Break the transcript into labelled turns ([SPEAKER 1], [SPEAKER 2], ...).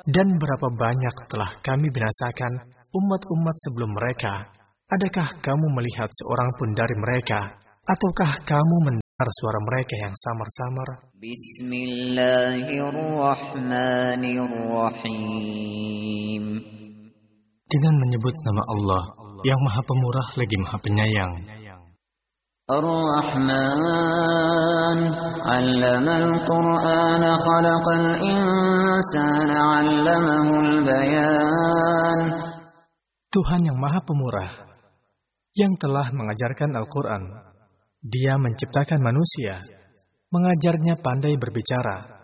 [SPEAKER 1] Dan berapa banyak telah kami binasakan umat-umat sebelum mereka. Adakah kamu melihat seorang pun dari mereka? Ataukah kamu mendengar suara mereka yang samar-samar?
[SPEAKER 2] Bismillahirrahmanirrahim.
[SPEAKER 1] Dengan menyebut nama Allah yang Maha Pemurah lagi Maha Penyayang.
[SPEAKER 2] Ar-Rahman 'allamal Qur'ana khalaqal insana 'allamahul bayan.
[SPEAKER 1] Tuhan yang Maha Pemurah yang telah mengajarkan Al-Quran. Dia menciptakan manusia, mengajarnya pandai berbicara.